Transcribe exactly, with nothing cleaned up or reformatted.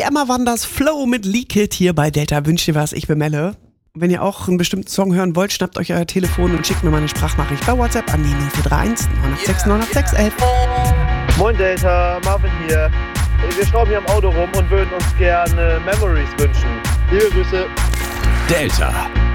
Emma Wanders Flow mit Leak It hier bei Delta. Wünscht ihr was? Ich bin Melle. Wenn ihr auch einen bestimmten Song hören wollt, schnappt euch euer Telefon und schickt mir mal eine Sprachnachricht bei WhatsApp an die null vier drei eins neun acht sechs neun acht sechs elf. Moin Delta, Marvin hier. Wir schrauben hier am Auto rum und würden uns gerne Memories wünschen. Liebe Grüße. Delta.